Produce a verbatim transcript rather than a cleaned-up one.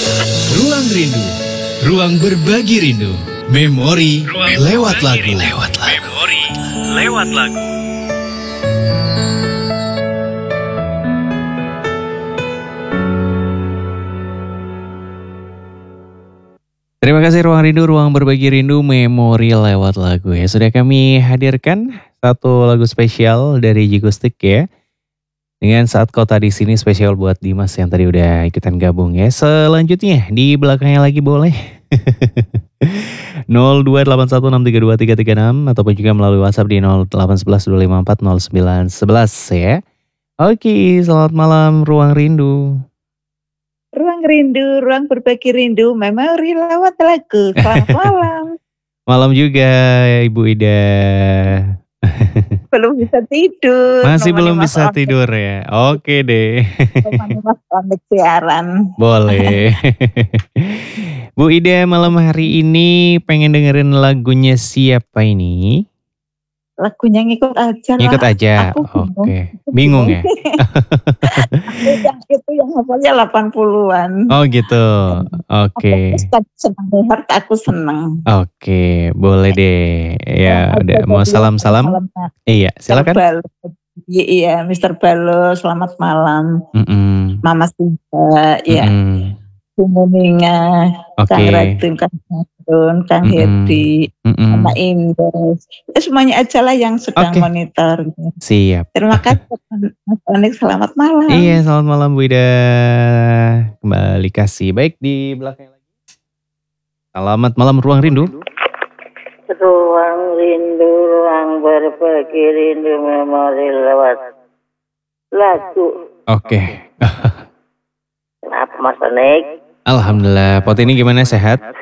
Ruang Rindu, ruang berbagi rindu. Memori ruang lewat lagu. Lewat lagu. Memori lewat lagu. Terima kasih Ruang Rindu, ruang berbagi rindu, memori lewat lagu ya. Sudah kami hadirkan satu lagu spesial dari Jigustik ya. Dengan Saat Kau Tak Di Sini spesial buat Dimas yang tadi udah ikutan gabung ya. Selanjutnya di belakangnya lagi boleh. nol dua delapan satu enam tiga dua tiga tiga enam ataupun juga melalui WhatsApp di nol delapan satu satu dua lima empat nol sembilan satu satu ya. Oke, selamat malam Ruang Rindu. Ruang rindu, ruang berbagi rindu, memori lewat lagu. Selamat malam. Malam juga Ibu Ida. Belum bisa tidur. Masih Nomani belum Mas bisa Onik. tidur ya. Oke deh. Nomani Mas Onik siaran. Boleh. Bu Ida malam hari ini pengen dengerin lagunya siapa ini? Lagunya ngikut aja lah. Ngikut aja. Aku bingung. Oke. Bingung ya? Aku yang itu yang hafalnya delapan puluhan. Oh gitu. Oke. Aku senang dengar, aku senang. Oke, boleh deh. Ya, Ada udah mau tadi salam-salam. salamnya. Iya, silakan. Balo. Iya, mister Balo, selamat malam. Mm-mm. Mama Sinta, ya. Mm-mm. Bu Muninga, Oke. Kang Radin, Kang Harun, Kang Mm-mm. Hedi, Mm-mm. Mama Indes. Ya, semuanya aja lah yang sedang Oke. monitor. Siap. Terima kasih Mas Onik, selamat malam. Iya, selamat malam Bu Ida. Kembali kasih. Baik, di belakang lagi. Selamat malam Ruang Rindu. Ruang rindu, ruang berbagi rindu, memori lewat lagu. Oke. Kenapa Mas Onik? Alhamdulillah. Pot ini gimana, sehat?